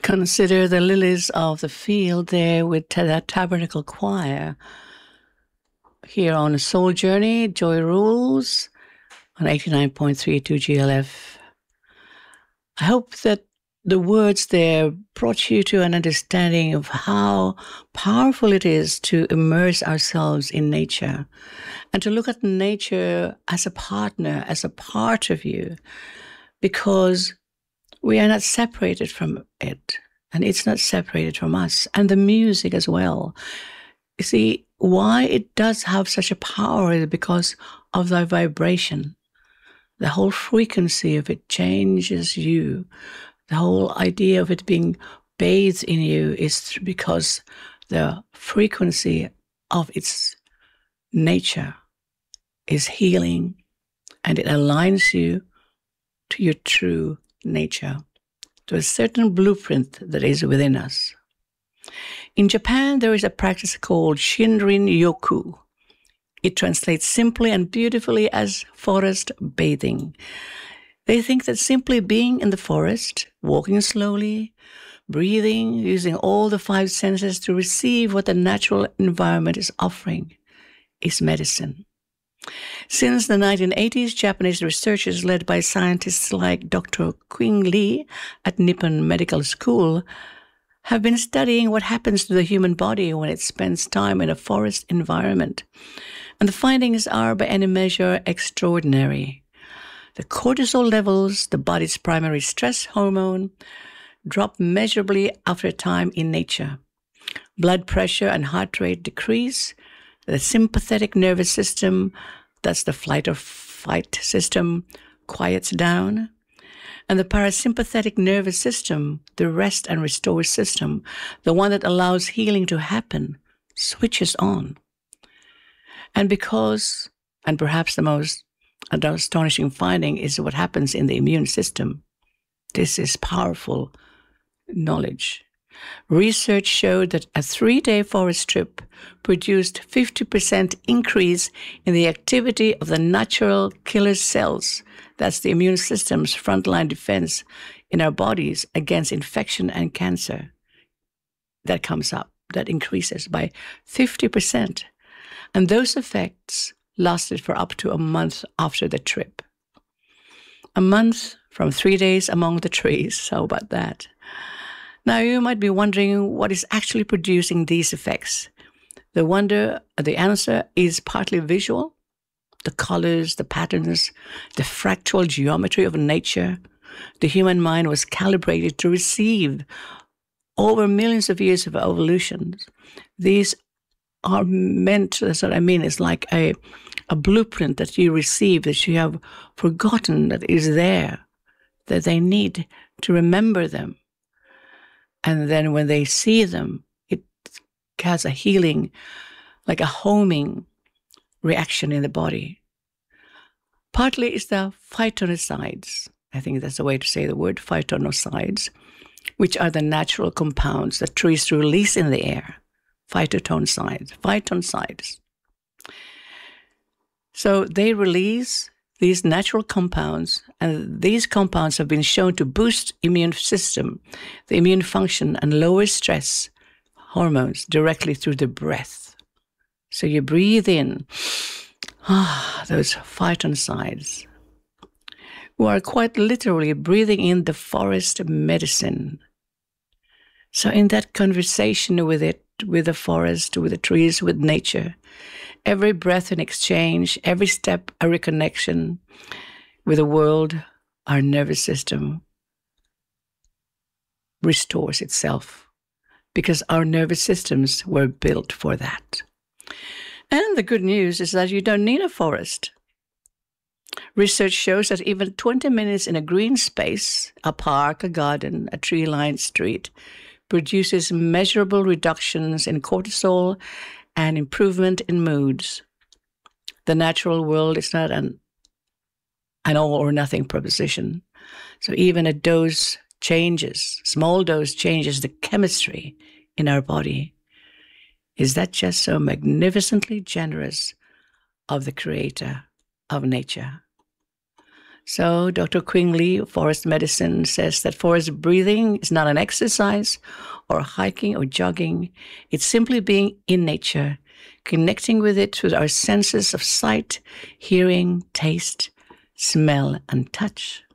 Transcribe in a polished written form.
consider the lilies of the field there with the Tabernacle Choir. Here on a Soul Journey, Joy Rules on 89.32 GLF. I hope that the words there brought you to an understanding of how powerful it is to immerse ourselves in nature and to look at nature as a partner, as a part of you, because we are not separated from it and it's not separated from us, and the music as well. You see, why it does have such a power is because of the vibration. The whole frequency of it changes you. The whole idea of it being bathed in you is because the frequency of its nature is healing, and it aligns you to your true nature, to a certain blueprint that is within us. In Japan, there is a practice called Shinrin-yoku. It translates simply and beautifully as forest bathing. They think that simply being in the forest, walking slowly, breathing, using all the 5 senses to receive what the natural environment is offering is medicine. Since the 1980s, Japanese researchers led by scientists like Dr. Qing Li at Nippon Medical School have been studying what happens to the human body when it spends time in a forest environment. And the findings are by any measure extraordinary. The cortisol levels, the body's primary stress hormone, drop measurably after a time in nature. Blood pressure and heart rate decrease. The sympathetic nervous system, that's the flight or fight system, quiets down. And the parasympathetic nervous system, the rest and restore system, the one that allows healing to happen, switches on. And because, and perhaps the most astonishing finding is what happens in the immune system. This is powerful knowledge. Research showed that a 3-day forest trip produced 50% increase in the activity of the natural killer cells. That's the immune system's frontline defense in our bodies against infection and cancer. That comes up, that increases by 50%. And those effects lasted for up to a month after the trip. A month from 3 days among the trees. How about that? Now, you might be wondering what is actually producing these effects. The answer is partly visual. The colors, the patterns, the fractal geometry of nature. The human mind was calibrated to receive over millions of years of evolution. These are meant, that's what I mean, it's like a blueprint that you receive, that you have forgotten that is there, that they need to remember them. And then when they see them, it has a healing, like a homing reaction in the body. Partly it's the phytonosides. I think that's the way to say the word, phytonosides, which are the natural compounds that trees release in the air. Phytonosides. So they release these natural compounds, and these compounds have been shown to boost immune system, the immune function, and lower stress hormones directly through the breath. So you breathe in those phytonosides. We are quite literally breathing in the forest medicine. So in that conversation with it, with the forest, with the trees, with nature, every breath an exchange, every step a reconnection with the world, our nervous system restores itself because our nervous systems were built for that. And the good news is that you don't need a forest. Research shows that even 20 minutes in a green space, a park, a garden, a tree-lined street, produces measurable reductions in cortisol and improvement in moods. The natural world is not an all or nothing proposition. So even a dose changes, small dose changes the chemistry in our body. Is that just so magnificently generous of the creator of nature? So Dr. Quing Lee of Forest Medicine says that forest breathing is not an exercise or hiking or jogging. It's simply being in nature, connecting with it with our senses of sight, hearing, taste, smell, and touch.